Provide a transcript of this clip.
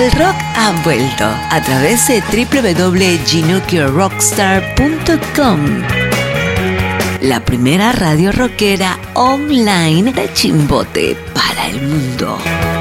El rock ha vuelto a través de www.ginokyorrockstar.com, la primera radio rockera online de Chimbote para el mundo.